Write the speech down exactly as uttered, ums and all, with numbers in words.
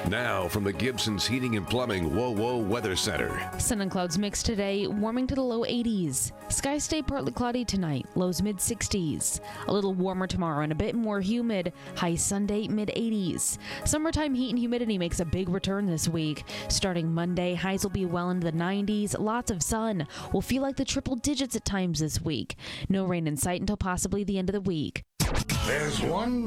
Now from the Gibson's Heating and Plumbing Whoa Whoa Weather Center. Sun and clouds mixed today, warming to the low eighties. Skies stay partly cloudy tonight, lows mid sixties. A little warmer tomorrow and a bit more humid, high Sunday mid eighties. Summertime heat and humidity makes a big return this week. Starting Monday, highs will be well into the nineties, lots of sun. Will feel like the triple digits at times this week. No rain in sight until possibly the end of the week. There's one